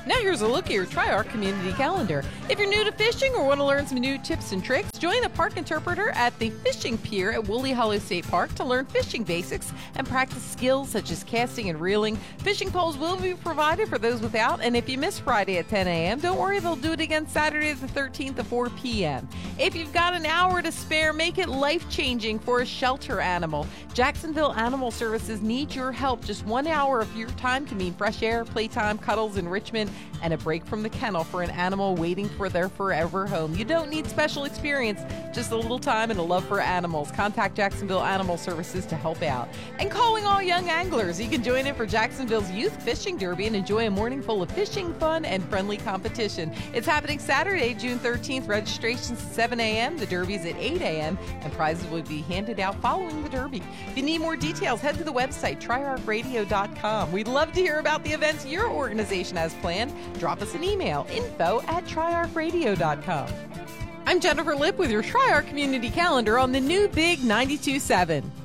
Now here's a look at your Tri-Arc community calendar. If you're new to fishing or want to learn some new tips and tricks, join a park interpreter at the Fishing Pier at Woolly Hollow State Park to learn fishing basics and practice skills such as casting and reeling. Fishing poles will be provided for those without, and if you miss Friday at 10 a.m., don't worry, they'll do it again Saturday the 13th at 4 p.m. If you've got an hour to spare, make it life-changing for a shelter animal. Jacksonville Animal Services needs your help. Just 1 hour of your time can mean fresh air, playtime, cuddles, enrichment, and a break from the kennel for an animal waiting for their forever home. You don't need special experience, just a little time and a love for animals. Contact Jacksonville Animal Services to help out. And calling all young anglers, you can join in for Jacksonville's Youth Fishing Derby and enjoy a morning full of fishing, fun, and friendly competition. It's happening Saturday, June 13th. Registration's at 7 a.m. The Derby's at 8 a.m. and prizes will be handed out following the Derby. If you need more details, head to the website, triarcradio.com. We'd love to hear about the events your organization has planned. Drop us an email, info@triarcradio.com. I'm Jennifer Lipp with your Tri-Arc Community Calendar on the new Big 92.7.